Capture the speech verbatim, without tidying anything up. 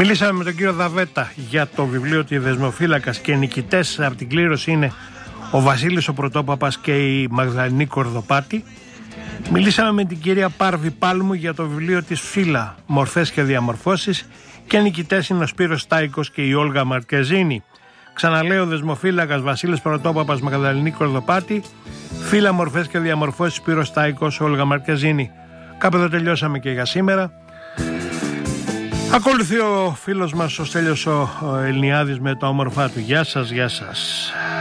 Μιλήσαμε με τον κύριο Δαβέτα για το βιβλίο του Δεσμοφύλακας και νικητές από την κλήρωση είναι ο Βασίλης ο Πρωτόπαπας και η Μαγδαληνή Κορδοπάτη. Μιλήσαμε με την κυρία Πάρβη Πάλμου για το βιβλίο της Φύλλα, Μορφές και Διαμορφώσεις και νικητές είναι ο Σπύρος Στάικος και η Όλγα Μαρκεζίνη. Ξαναλέω, Δεσμοφύλακας Βασίλης Πρωτόπαπας, Μαγδαληνή Κορδοπάτη, Φύλλα, Μορφές και Διαμορφώσεις, Σπύρος Στάικος, Όλγα Μαρκεζίνη. Κάπου εδώ τελειώσαμε και για σήμερα. Ακολουθεί ο φίλος μας ο Στέλιος ο Ελληνιάδης με τα όμορφά του. Γεια σας, γεια σας.